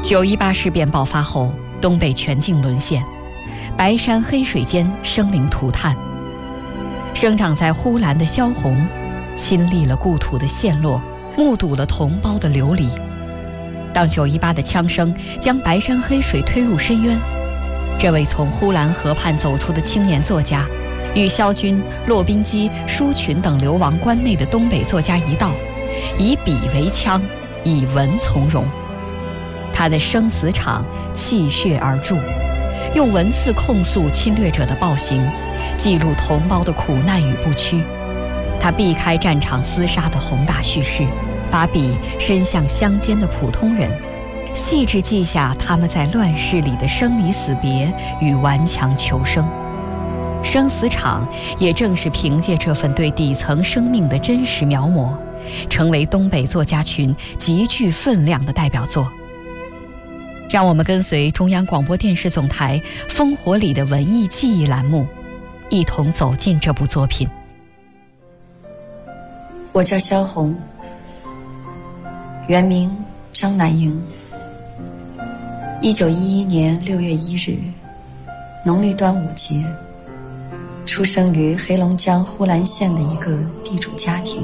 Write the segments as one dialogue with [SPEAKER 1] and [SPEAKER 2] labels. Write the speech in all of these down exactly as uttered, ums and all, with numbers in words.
[SPEAKER 1] 九一八事变爆发后，东北全境沦陷，白山黑水间生灵涂炭。生长在呼兰的萧红，亲历了故土的陷落，目睹了同胞的流离。当九一八的枪声将白山黑水推入深渊，这位从呼兰河畔走出的青年作家，与萧军、骆宾基、舒群等流亡关内的东北作家一道，以笔为枪，以文从容。他的生死场泣血而著，用文字控诉侵略者的暴行，记录同胞的苦难与不屈。他避开战场厮杀的宏大叙事，把笔伸向乡间的普通人，细致记下他们在乱世里的生离死别与顽强求生。生死场也正是凭借这份对底层生命的真实描摹，成为东北作家群极具分量的代表作。让我们跟随中央广播电视总台《烽火里的文艺记忆》栏目，一同走进这部作品。
[SPEAKER 2] 我叫萧红，原名张南莹。一九一一年六月一日，农历端午节，出生于黑龙江呼兰县的一个地主家庭。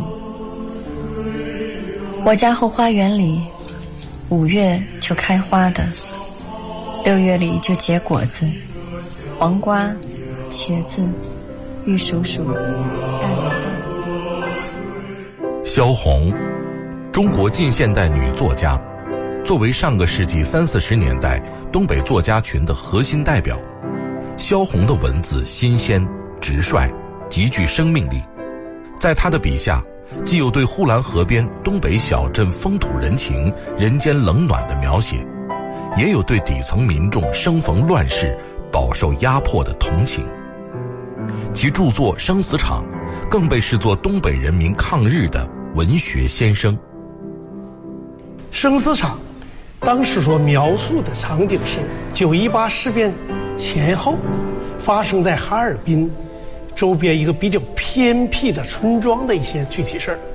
[SPEAKER 2] 我家后花园里，五月就开花的，六月里就结果子，黄瓜、茄子、玉蜀黍、大油豆。
[SPEAKER 3] 萧红，中国近现代女作家，作为上个世纪三四十年代东北作家群的核心代表，萧红的文字新鲜、直率，极具生命力。在她的笔下，既有对呼兰河边东北小镇风土人情、人间冷暖的描写，也有对底层民众生逢乱世、饱受压迫的同情。其著作《生死场》更被视作东北人民抗日的文学先声。
[SPEAKER 4] 生死场当时所描述的场景是九一八事变前后发生在哈尔滨周边一个比较偏僻的村庄的一些具体事儿。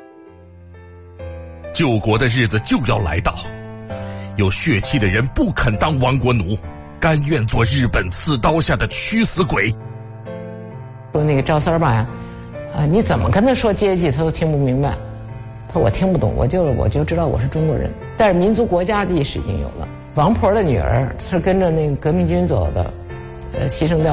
[SPEAKER 3] 救国的日子就要来到，有血气的人不肯当亡国奴，甘愿做日本刺刀下的驱死鬼。
[SPEAKER 5] 说那个赵三儿吧，啊，你怎么跟他说阶级，他都听不明白。他说我听不懂，我就我就知道我是中国人，但是民族国家的意识已经有了。王婆的女儿是跟着那个革命军走的，呃，牺牲掉。